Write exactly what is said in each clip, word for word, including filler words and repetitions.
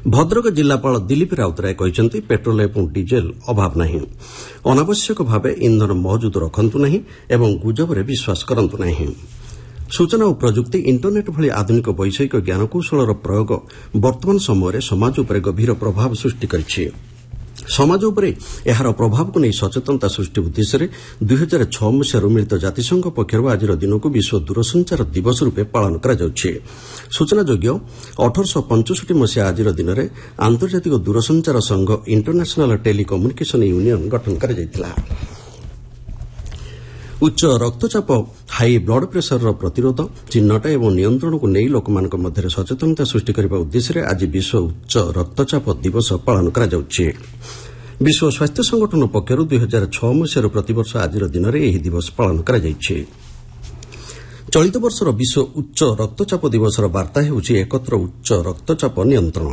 ଭଦ୍ରକ ଜିଲ୍ଲାପାଳ ଦିଲ୍ଲୀପ ରାଉତରାୟ କହିଛନ୍ତି ପେଟ୍ରୋଲ ଏବଂ ଡିଜେଲ ଅଭାବ ନାହିଁ। ଅନାବଶ୍ୟକ ଭାବେ ଇନ୍ଧନ ମହଜୁଦ ରଖନ୍ତୁ ନାହିଁ ଏବଂ ଗୁଜବରେ ବିଶ୍ୱାସ କରନ୍ତୁ ନାହିଁ। ସୂଚନା ଓ ପ୍ରଯୁକ୍ତି ଇଣ୍ଟରନେଟ୍ ଭଳି ଆଧୁନିକ ବୈଷୟିକ ଜ୍ଞାନକୌଶଳର ପ୍ରୟୋଗ ବର୍ତ୍ତମାନ ସମୟରେ ସମାଜ ଉପରେ ଗଭୀର ପ୍ରଭାବ ସୃଷ୍ଟି କରିଛି। ସମାଜ ଉପରେ ଏହାର ପ୍ରଭାବକୁ ନେଇ ସଚେତନତା ସୃଷ୍ଟି ଉଦ୍ଦେଶ୍ୟରେ ଦୁଇ ହଜାର ଛଅ ମସିହାରୁ ମିଳିତ ଜାତିସଂଘ ପକ୍ଷରୁ ଆଜିର ଦିନକୁ ବିଶ୍ୱ ଦୂରସଞ୍ଚାର ଦିବସ ରୂପେ ପାଳନ କରାଯାଉଛି। ସୂଚନାଯୋଗ୍ୟ ଅଠରଶହ ପଞ୍ଚଷଠି ମସିହା ଆଜିର ଦିନରେ ଆନ୍ତର୍ଜାତିକ ଦୂରସଞ୍ଚାର ସଂଘ ଇଣ୍ଟରନ୍ୟାସନାଲ ଟେଲିକମ୍ୟୁନିକେସନ ୟୁନିୟନ ଗଠନ କରାଯାଇଥିଲା। ଉଚ୍ଚ ରକ୍ତଚାପ ହାଇ ବ୍ଲଡ୍ ପ୍ରେସରର ପ୍ରତିରୋଧ ଚିହ୍ନଟ ଏବଂ ନିୟନ୍ତ୍ରଣକୁ ନେଇ ଲୋକମାନଙ୍କ ମଧ୍ୟରେ ସଚେତନତା ସୃଷ୍ଟି କରିବା ଉଦ୍ଦେଶ୍ୟରେ ଆଜି ବିଶ୍ୱ ଉଚ୍ଚ ରକ୍ତଚାପ ଦିବସ ପାଳନ କରାଯାଉଛି। ବିଶ୍ୱ ସ୍ୱାସ୍ଥ୍ୟ ସଂଗଠନ ପକ୍ଷରୁ ଦୁଇ ହଜାର ଛଅ ମସିହାରୁ ପ୍ରତିବର୍ଷ ଆଜିର ଦିନରେ ଏହି ଦିବସ ପାଳନ କରାଯାଇଛି। ଚଳିତ ବର୍ଷର ବିଶ୍ୱ ଉଚ୍ଚ ରକ୍ତଚାପ ଦିବସର ବାର୍ତ୍ତା ହେଉଛି ଏକତ୍ର ଉଚ୍ଚ ରକ୍ତଚାପ ନିୟନ୍ତ୍ରଣ।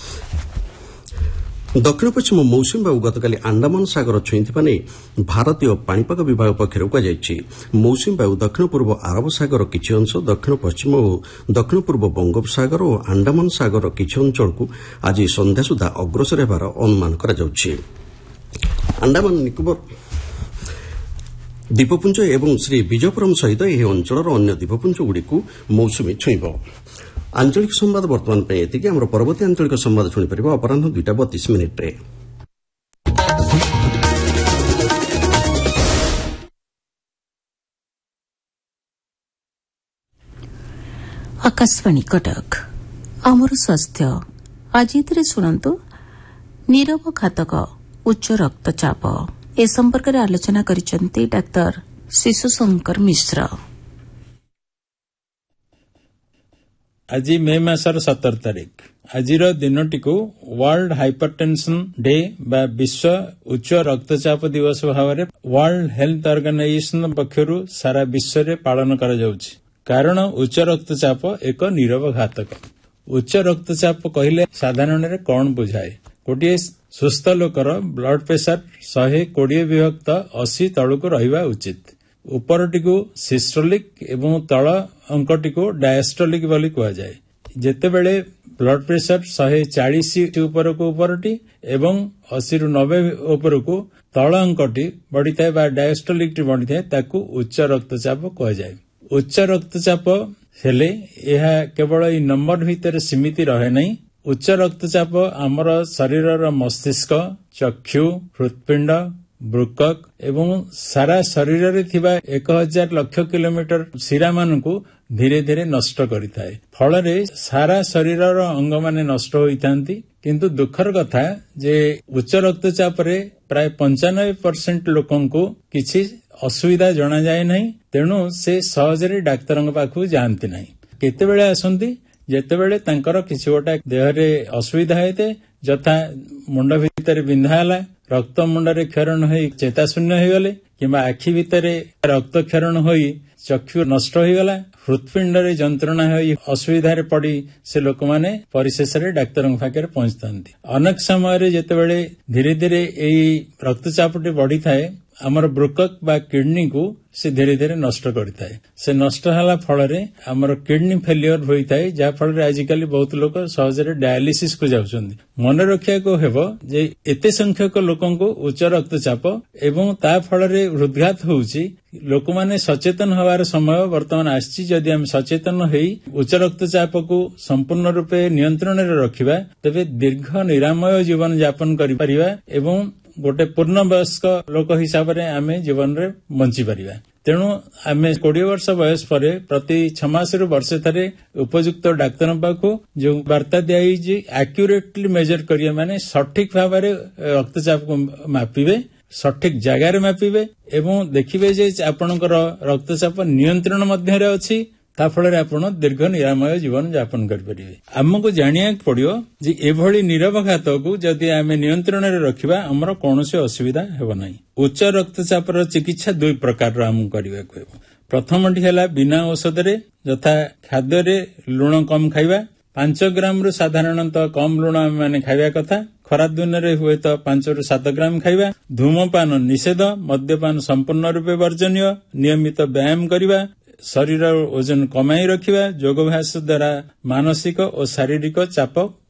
ଦକ୍ଷିଣ ପଶ୍ଚିମ ମୌସୁମୀ ବାୟୁ ଗତକାଲି ଆଣ୍ଡାମାନ ସାଗର ଛୁଇଁଥିବା ନେଇ ଭାରତୀୟ ପାଣିପାଗ ବିଭାଗ ପକ୍ଷରୁ କୁହାଯାଇଛି। ମୌସୁମୀ ବାୟୁ ଦକ୍ଷିଣ ପୂର୍ବ ଆରବ ସାଗର କିଛି ଅଂଶ ଦକ୍ଷିଣ ପଶ୍ଚିମ ଓ ଦକ୍ଷିଣ ପୂର୍ବ ବଙ୍ଗୋପସାଗର ଓ ଆଣ୍ଡାମାନ ସାଗର କିଛି ଅଞ୍ଚଳକୁ ଆଜି ସନ୍ଧ୍ୟା ସୁଦ୍ଧା ଅଗ୍ରସର ହେବାର ଅନୁମାନ କରାଯାଉଛି। ଆଣ୍ଡାମାନ ନିକୋବର ଦ୍ୱୀପପୁଞ୍ଜ ଏବଂ ଶ୍ରୀ ବିଜୟପୁରମ୍ ସହିତ ଏହି ଅଞ୍ଚଳର ଅନ୍ୟ ଦ୍ୱୀପପୁଞ୍ଜଗୁଡ଼ିକୁ ମୌସୁମୀ ଛୁଇଁବ। ଆଞ୍ଚଳିକ ସମ୍ବାଦ ବର୍ତ୍ତମାନ ପାଇଁ ଏତିକି। ଆମର ପରବର୍ତ୍ତୀ ଆଞ୍ଚଳିକ ସମ୍ବାଦ ଶୁଣିପାରିବ ଅପରାହ୍ନ ଦୁଇଟା ବତିଶ ମିନିଟ୍ରେ। ଆକାଶବାଣୀ କଟକ ଆମର ସ୍ୱାସ୍ଥ୍ୟ ଆଜି ଏଥିରେ ଶୁଣନ୍ତୁ ନିରବ ଘାତକ ଉଚ୍ଚ ରକ୍ତଚାପ ଏ ସମ୍ପର୍କରେ ଆଲୋଚନା କରିଛନ୍ତି ଡାକ୍ତର ଶିଶୁ ଶଙ୍କର ମିଶ୍ର। ଆଜି ମେ ମାସର ସତର ତାରିଖ। ଆଜିର ଦିନଟିକୁ ୱାର୍ଲଡ ହାଇପରଟେନସନ ଡେ ବା ବିଶ୍ୱ ଉଚ୍ଚ ରକ୍ତଚାପ ଦିବସ ଭାବରେ ୱାର୍ଲଡ ହେଲ୍ଥ ଅର୍ଗାନାଇଜେସନ ପକ୍ଷରୁ ସାରା ବିଶ୍ୱରେ ପାଳନ କରାଯାଉଛି। କାରଣ ଉଚ୍ଚ ରକ୍ତଚାପ ଏକ ନିରବ ଘାତକ। ଉଚ୍ଚ ରକ୍ତଚାପ କହିଲେ ସାଧାରଣରେ କଣ ବୁଝାଏ? ଗୋଟିଏ ସୁସ୍ଥ ଲୋକର ବ୍ଲଡ ପ୍ରେସର ଶହେ କୋଡ଼ିଏ ବିଭକ୍ତ ଅଶୀ ତଳକୁ ରହିବା ଉଚିତ। ଉପରଟିକୁ ସିଷ୍ଟୋଲିକ ଏବଂ ତଳ ଅଙ୍କଟିକୁ ଡାଏଷ୍ଟୋଲିକ ବୋଲି କୁହାଯାଏ। ଯେତେବେଳେ ବ୍ଲଡ ପ୍ରେସର ଶହେ ଚାଳିଶ ଉପରକୁ ଉପରଟି ଏବଂ ଅଶୀରୁ ନବେ ଉପରକୁ ତଳ ଅଙ୍କଟି ବଢିଥାଏ ବା ଡାଏଷ୍ଟୋଲିକଟି ବଢିଥାଏ ତାକୁ ଉଚ୍ଚ ରକ୍ତଚାପ କୁହାଯାଏ। ଉଚ୍ଚ ରକ୍ତଚାପ ହେଲେ ଏହା କେବଳ ଏହି ନମ୍ବର ଭିତରେ ସୀମିତ ରହେ ନାହିଁ। ଉଚ୍ଚ ରକ୍ତଚାପ ଆମର ଶରୀରର ମସ୍ତିଷ୍କ, ଚକ୍ଷୁ, ହୃତ୍ପିଣ୍ଡ, ବୃକକ ଏବଂ ସାରା ଶରୀରରେ ଥିବା ଏକ ହଜାର ଲକ୍ଷ କିଲୋମିଟର ଶିରାମାନଙ୍କୁ ଧୀରେ ଧୀରେ ନଷ୍ଟ କରିଥାଏ। ଫଳରେ ସାରା ଶରୀରର ଅଙ୍ଗମାନେ ନଷ୍ଟ ହୋଇଥାନ୍ତି। କିନ୍ତୁ ଦୁଃଖର କଥା ଯେ ଉଚ୍ଚ ରକ୍ତଚାପରେ ପ୍ରାୟ ପଞ୍ଚାନବେ ପରସେଣ୍ଟ ଲୋକଙ୍କୁ କିଛି ଅସୁବିଧା ଜଣାଯାଏ ନାହିଁ। ତେଣୁ ସେ ସହଜରେ ଡାକ୍ତରଙ୍କ ପାଖକୁ ଯାଆନ୍ତି ନାହିଁ। କେତେବେଳେ ଆସନ୍ତି? ଯେତେବେଳେ ତାଙ୍କର କିଛି ଗୋଟେ ଦେହରେ ଅସୁବିଧା ହୋଇଥାଏ, ଯଥା ମୁଣ୍ଡ ଭିତରେ ବିନ୍ଧା ହେଲା, ରକ୍ତ ମୁଣ୍ଡରେ କ୍ଷରଣ ହୋଇ ଚେତାଶୂନ୍ୟ ହୋଇଗଲେ କିମ୍ବା ଆଖି ଭିତରେ ରକ୍ତ କ୍ଷରଣ ହୋଇ ଚକ୍ଷୁ ନଷ୍ଟ ହୋଇଗଲା, ହୃତ୍ପିଣ୍ଡରେ ଯନ୍ତ୍ରଣା ହୋଇ ଅସୁବିଧାରେ ପଡ଼ି ସେ ଲୋକମାନେ ପରିଶେଷରେ ଡାକ୍ତରଙ୍କ ପାଖରେ ପହଞ୍ଚିଥାନ୍ତି। ଅନେକ ସମୟରେ ଯେତେବେଳେ ଧୀରେ ଧୀରେ ଏହି ରକ୍ତଚାପଟି ବଢିଥାଏ ଆମର ବୃକକ ବା କିଡନୀକୁ ସେ ଧୀରେ ଧୀରେ ନଷ୍ଟ କରିଥାଏ। ସେ ନଷ୍ଟ ହେଲା ଫଳରେ ଆମର କିଡନୀ ଫେଲିୟର ହୋଇଥାଏ, ଯାହା ଫଳରେ ଆଜିକାଲି ବହୁତ ଲୋକ ସହଜରେ ଡାୟାଲିସିସ୍ କୁ ଯାଉଛନ୍ତି। ମନେ ରଖିବାକୁ ହେବ ଯେ ଏତେ ସଂଖ୍ୟକ ଲୋକଙ୍କୁ ଉଚ୍ଚ ରକ୍ତଚାପ ଏବଂ ତା ଫଳରେ ହୃଦଘାତ ହେଉଛି। ଲୋକମାନେ ସଚେତନ ହେବାର ସମୟ ବର୍ତ୍ତମାନ ଆସିଛି। ଯଦି ଆମେ ସଚେତନ ହୋଇ ଉଚ୍ଚ ରକ୍ତଚାପକୁ ସମ୍ପୂର୍ଣ୍ଣ ରୂପେ ନିୟନ୍ତ୍ରଣରେ ରଖିବା ତେବେ ଦୀର୍ଘ ନିରାମୟ ଜୀବନ ଯାପନ କରିପାରିବା ଏବଂ ଗୋଟେ ପୂର୍ଣ୍ଣବୟସ୍କ ଲୋକ ହିସାବରେ ଆମେ ଜୀବନରେ ବଞ୍ଚିପାରିବା। ତେଣୁ ଆମେ କୋଡ଼ିଏ ବର୍ଷ ବୟସ ପରେ ପ୍ରତି ଛଅ ମାସରୁ ବର୍ଷେ ଥରେ ଉପଯୁକ୍ତ ଡାକ୍ତରଙ୍କ ପାଖକୁ ଯେଉଁ ବାର୍ତ୍ତା ଦିଆଯାଇଛି ଆକ୍ୟୁରେଟଲି ମେଜର କରିବା, ମାନେ ସଠିକ ଭାବରେ ରକ୍ତଚାପକୁ ମାପିବେ, ସଠିକ ଜାଗାରେ ମାପିବେ ଏବଂ ଦେଖିବେ ଯେ ଆପଣଙ୍କର ରକ୍ତଚାପ ନିୟନ୍ତ୍ରଣ ମଧ୍ୟରେ ଅଛି। ତା ଫଳରେ ଆପଣ ଦୀର୍ଘ ନିରାମୟ ଜୀବନ ଯାପନ କରିପାରିବେ। ଆମକୁ ଜାଣିବାକୁ ପଡିବ ଯେ ଏଭଳି ନିରବ ଘାତକୁ ଯଦି ଆମେ ନିୟନ୍ତ୍ରଣରେ ରଖିବା ଆମର କୌଣସି ଅସୁବିଧା ହେବ ନାହିଁ। ଉଚ୍ଚ ରକ୍ତଚାପର ଚିକିତ୍ସା ଦୁଇ ପ୍ରକାରର ଆମକୁ କରିବାକୁ ହେବ। ପ୍ରଥମଟି ହେଲା ବିନା ଔଷଧରେ, ଯଥା ଖାଦ୍ୟରେ ଲୁଣ କମ୍ ଖାଇବା। ପାଞ୍ଚ ଗ୍ରାମରୁ ସାଧାରଣତଃ କମ୍ ଲୁଣ ଆମେମାନେ ଖାଇବା କଥା। ଖରା ଦିନରେ ହୁଏତ ପାଞ୍ଚରୁ ସାତ ଗ୍ରାମ ଖାଇବା। ଧୂମପାନ ନିଷେଧ, ମଦ୍ୟପାନ ସମ୍ପୂର୍ଣ୍ଣ ରୂପେ ବର୍ଜନୀୟ। ନିୟମିତ ବ୍ୟାୟାମ କରିବା, ଶରୀର ଓଜନ କମାଇ ରଖିବା, ଯୋଗାଭ୍ୟାସ ଦ୍ୱାରା ମାନସିକ ଓ ଶାରୀରିକ ଚାପ